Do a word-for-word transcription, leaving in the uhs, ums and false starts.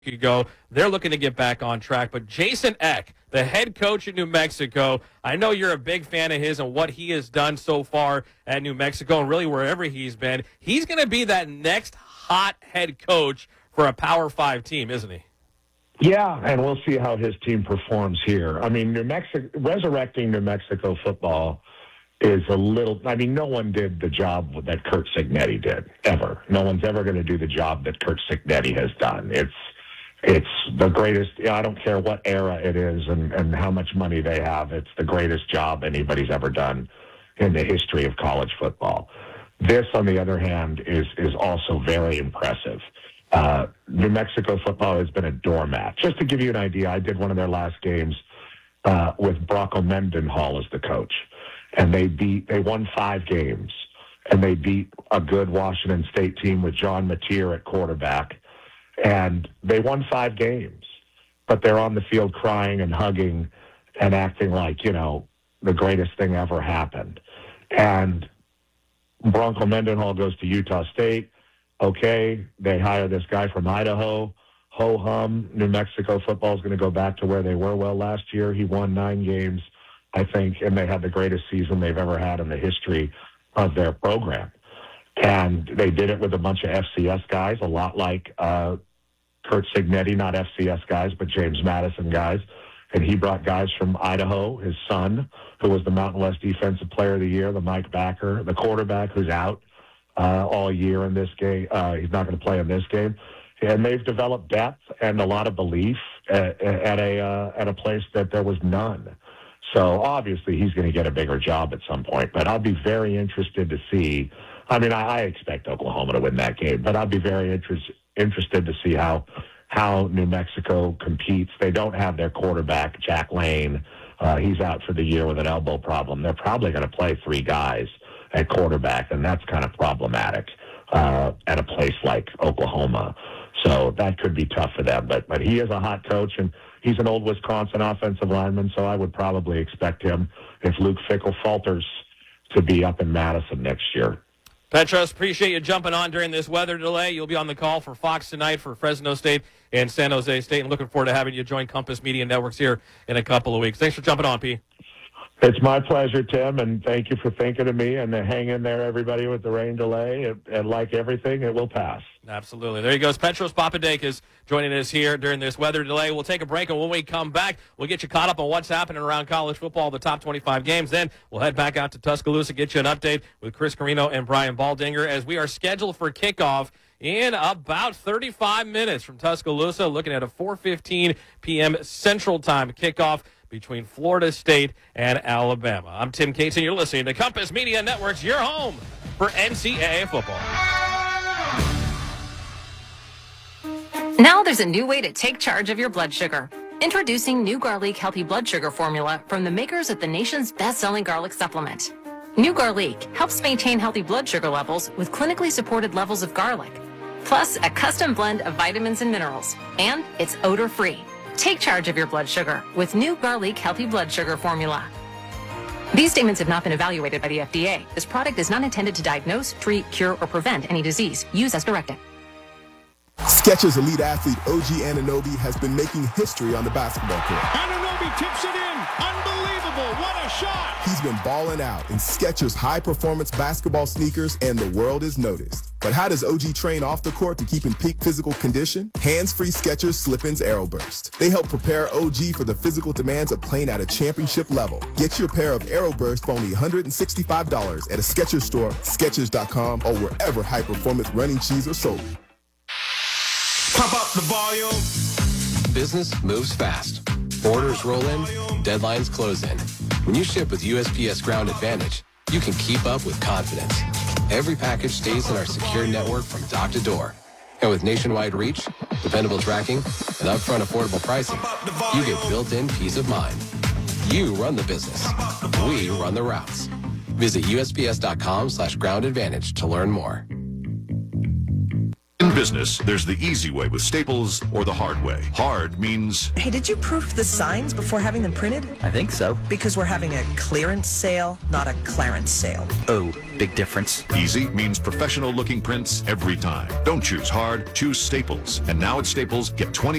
ago. They're looking to get back on track. But Jason Eck, the head coach at New Mexico, I know you're a big fan of his and what he has done so far at New Mexico and really wherever he's been. He's going to be that next hot head coach for a Power Five team, isn't he? Yeah, and we'll see how his team performs here. I mean, New Mexico, resurrecting New Mexico football is a little, I mean, no one did the job that Curt Cignetti did, ever. No one's ever going to do the job that Curt Cignetti has done. It's it's the greatest, I don't care what era it is and, and how much money they have, it's the greatest job anybody's ever done in the history of college football. This, on the other hand, is is also very impressive. Uh, New Mexico football has been a doormat. Just to give you an idea, I did one of their last games uh, with Bronco Mendenhall as the coach. And they beat, they won five games, and they beat a good Washington State team with John Mateer at quarterback. And they won five games, but they're on the field crying and hugging and acting like, you know, the greatest thing ever happened. And Bronco Mendenhall goes to Utah State. Okay, they hire this guy from Idaho. Ho-hum, New Mexico football is going to go back to where they were. Well, last year he won nine games, I think, and they had the greatest season they've ever had in the history of their program. And they did it with a bunch of F C S guys, a lot like uh, Curt Cignetti, not F C S guys, but James Madison guys. And he brought guys from Idaho, his son, who was the Mountain West Defensive Player of the Year, the Mike Backer, the quarterback who's out uh, all year in this game. Uh, he's not going to play in this game. And they've developed depth and a lot of belief at, at a uh, at a place that there was none. So obviously he's going to get a bigger job at some point, but I'll be very interested to see. I mean, I, I expect Oklahoma to win that game, but I'll be very interest, interested to see how how New Mexico competes. They don't have their quarterback, Jack Lane. Uh, he's out for the year with an elbow problem. They're probably going to play three guys at quarterback, and that's kind of problematic uh, at a place like Oklahoma. So that could be tough for them. But but he is a hot coach, and he's an old Wisconsin offensive lineman, so I would probably expect him, if Luke Fickell falters, to be up in Madison next year. Petros, appreciate you jumping on during this weather delay. You'll be on the call for Fox tonight for Fresno State and San Jose State, and looking forward to having you join Compass Media Networks here in a couple of weeks. Thanks for jumping on, P. It's my pleasure, Tim, and thank you for thinking of me, and hang in there, everybody, with the rain delay. It, and like everything, it will pass. Absolutely. There he goes. Petros Papadakis joining us here during this weather delay. We'll take a break, and when we come back, we'll get you caught up on what's happening around college football, the top twenty-five games. Then we'll head back out to Tuscaloosa, get you an update with Chris Carino and Brian Baldinger, as we are scheduled for kickoff in about thirty-five minutes from Tuscaloosa, looking at a four fifteen p.m. Central Time kickoff between Florida State and Alabama. I'm Tim Cates, and you're listening to Compass Media Networks, your home for N C double A football. Now there's a new way to take charge of your blood sugar. Introducing New Garlic Healthy Blood Sugar Formula from the makers of the nation's best-selling garlic supplement. New Garlic helps maintain healthy blood sugar levels with clinically supported levels of garlic, plus a custom blend of vitamins and minerals, and it's odor-free. Take charge of your blood sugar with New Garlic Healthy Blood Sugar Formula. These statements have not been evaluated by the F D A. This product is not intended to diagnose, treat, cure, or prevent any disease. Use as directed. Skechers elite athlete O G Anunoby has been making history on the basketball court. Anunoby tips it in. Unbelievable. What a shot. He's been balling out in Skechers high-performance basketball sneakers, and the world has noticed. But how does O G train off the court to keep in peak physical condition? Hands-free Skechers Slip-ins Aeroburst. They help prepare O G for the physical demands of playing at a championship level. Get your pair of Aeroburst for only one hundred sixty-five dollars at a Skechers store, Skechers dot com, or wherever high-performance running shoes are sold. Pump up the volume. Business moves fast. Orders roll in, deadlines close in. When you ship with U S P S Ground Advantage, you can keep up with confidence. Every package stays in our secure network from dock to door. And with nationwide reach, dependable tracking, and upfront affordable pricing, you get built-in peace of mind. You run the business. We run the routes. Visit U S P S dot com slash ground advantage to learn more. In business, there's the easy way with Staples or the hard way. Hard means... Hey, did you proof the signs before having them printed? I think so. Because we're having a clearance sale, not a clarence sale. Oh, big difference. Easy means professional-looking prints every time. Don't choose hard, choose Staples. And now at Staples, get twenty